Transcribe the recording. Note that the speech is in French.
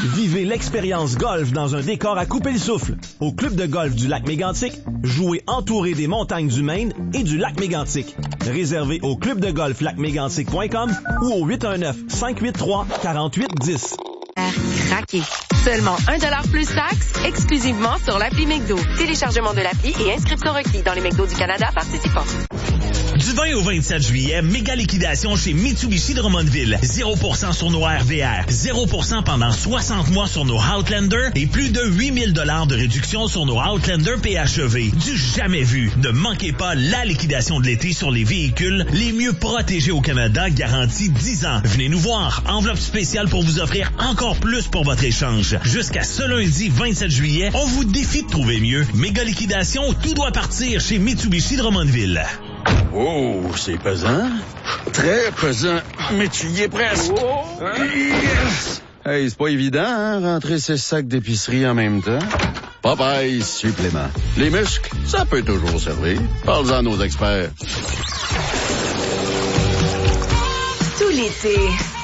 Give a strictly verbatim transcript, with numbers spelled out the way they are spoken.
Vivez l'expérience golf dans un décor à couper le souffle. Au club de golf du lac Mégantic, jouez entouré des montagnes du Maine et du lac Mégantic. Réservé au club de golf lac mégantic point com ou au huit un neuf, cinq huit trois, quatre huit un zéro. Craqué. Seulement un dollar plus taxe, exclusivement sur l'appli McDo. Téléchargement de l'appli et inscription requis dans les McDo du Canada participants. Du vingt au vingt-sept juillet, méga liquidation chez Mitsubishi de Drummondville. zéro pour cent sur nos R V R, zéro pour cent pendant soixante mois sur nos Outlander et plus de huit mille dollars de réduction sur nos Outlander P H E V. Du jamais vu. Ne manquez pas la liquidation de l'été sur les véhicules les mieux protégés au Canada, garantie dix ans. Venez nous voir. Enveloppe spéciale pour vous offrir encore plus pour votre échange. Jusqu'à ce lundi vingt-sept juillet, on vous défie de trouver mieux. Méga liquidation, tout doit partir chez Mitsubishi de Drummondville. Oh, c'est pesant. Très pesant. Mais tu y es presque. Oh. Yes. Hey, c'est pas évident, hein, rentrer ces sacs d'épicerie en même temps. Popeye supplément. Les muscles, ça peut toujours servir. Parle-en à nos experts. Tout l'été,